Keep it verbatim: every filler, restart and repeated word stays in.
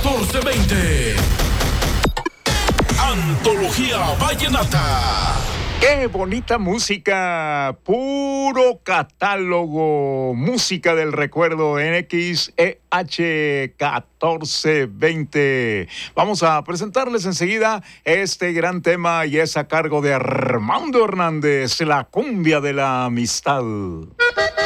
catorce veinte. Antología Vallenata. ¡Qué bonita música! Puro catálogo. Música del recuerdo en X E H catorce veinte. Vamos a presentarles enseguida este gran tema y es a cargo de Armando Hernández, La cumbia de la amistad.